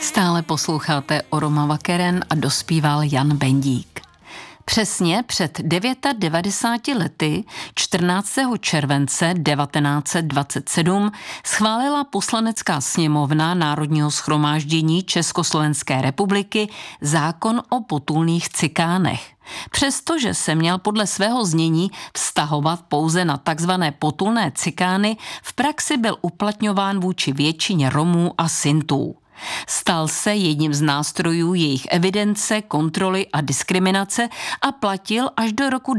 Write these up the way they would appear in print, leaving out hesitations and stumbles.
Stále posloucháte Oroma Vakeren a dospíval Jan Bendík. Přesně před 99 lety, 14. července 1927, schválila Poslanecká sněmovna Národního shromáždění Československé republiky zákon o potulných cikánech. Přestože se měl podle svého znění vztahovat pouze na takzvané potulné cikány, v praxi byl uplatňován vůči většině Romů a Sintů. Stal se jedním z nástrojů jejich evidence, kontroly a diskriminace a platil až do roku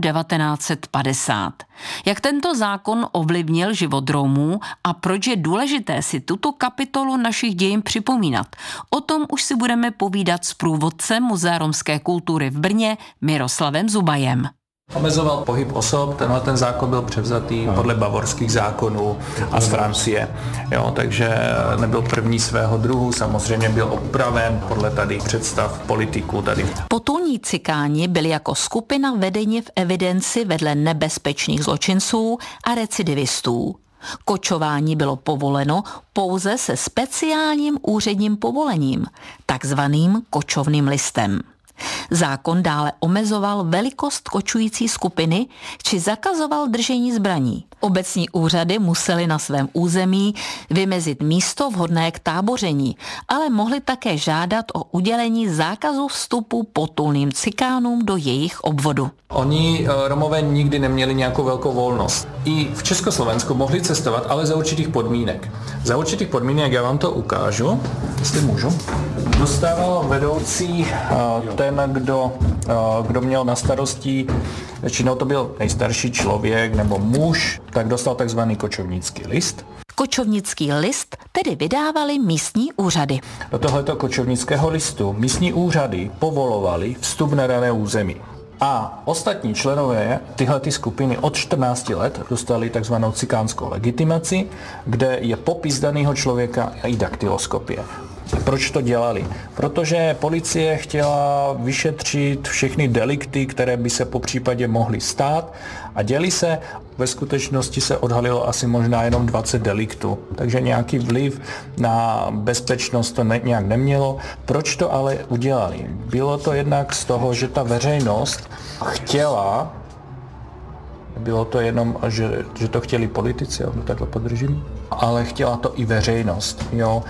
1950. Jak tento zákon ovlivnil život Romů a proč je důležité si tuto kapitolu našich dějin připomínat? O tom už si budeme povídat s průvodcem Muzea romské kultury v Brně Miroslavem Zubajem. Omezoval pohyb osob, ten zákon byl převzatý podle bavorských zákonů a z Francie. Jo, takže nebyl první svého druhu, samozřejmě byl opraven podle tady představ politiků tady. Potulní cikáni byli jako skupina vedeni v evidenci vedle nebezpečných zločinců a recidivistů. Kočování bylo povoleno pouze se speciálním úředním povolením, takzvaným kočovným listem. Zákon dále omezoval velikost kočující skupiny či zakazoval držení zbraní. Obecní úřady musely na svém území vymezit místo vhodné k táboření, ale mohly také žádat o udělení zákazu vstupu potulným cikánům do jejich obvodu. Oni, Romové, nikdy neměli nějakou velkou volnost. I v Československu mohli cestovat, ale za určitých podmínek. Za určitých podmínek, já vám to ukážu, jestli můžu. Dostával vedoucí ten, kdo měl na starosti, většinou to byl nejstarší člověk nebo muž, tak dostal takzvaný kočovnický list. Kočovnický list tedy vydávaly místní úřady. Do tohoto kočovnického listu místní úřady povolovaly vstup na dané území. A ostatní členové tyhlety skupiny od 14 let dostali takzvanou cikánskou legitimaci, kde je popis daného člověka i daktyloskopie. Proč to dělali? Protože policie chtěla vyšetřit všechny delikty, které by se popřípadě mohly stát a děli se. Ve skutečnosti se odhalilo asi možná jenom 20 deliktů, takže nějaký vliv na bezpečnost to nějak nemělo. Proč to ale udělali? Bylo to jednak z toho, že ta veřejnost chtěla, bylo to jenom, že to chtěli politici, já to takhle podržím, ale chtěla to i veřejnost, jo.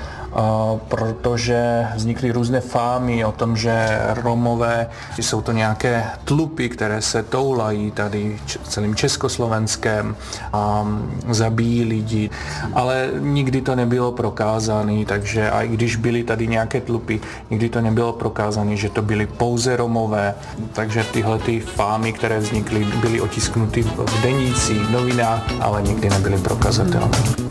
Protože vznikly různé fámy o tom, že Romové jsou to nějaké tlupy, které se toulají tady celým Československem a zabíjí lidi, ale nikdy to nebylo prokázané, takže a i když byly tady nějaké tlupy, nikdy to nebylo prokázané, že to byly pouze Romové, takže tyhle ty fámy, které vznikly, byly otisknuty v denících, v novinách, ale nikdy nebyly prokazatelné.